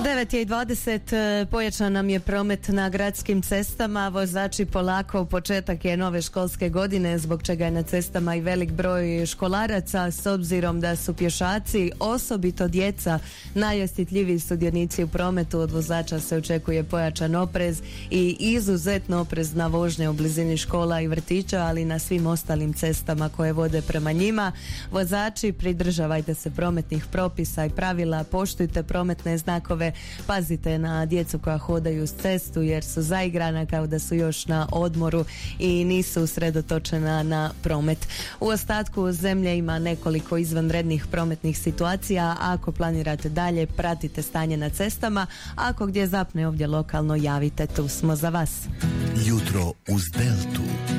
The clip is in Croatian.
9:20, pojačan nam je promet na gradskim cestama, vozači polako, početak je nove školske godine, zbog čega je na cestama i velik broj školaraca, s obzirom da su pješaci, osobito djeca, najosjetljiviji sudionici u prometu. Od vozača se očekuje pojačan oprez i izuzetno oprezna vožnja u blizini škola i vrtića, ali i na svim ostalim cestama koje vode prema njima. Vozači, pridržavajte se prometnih propisa i pravila, poštujte prometne znakove, pazite na djecu koja hodaju uz cestu jer su zaigrana kao da su još na odmoru i nisu usredotočena na promet. U ostatku zemlje ima nekoliko izvanrednih prometnih situacija, a ako planirate dalje, pratite stanje na cestama, ako gdje zapne ovdje lokalno, javite, tu smo za vas. Jutro uz Deltu.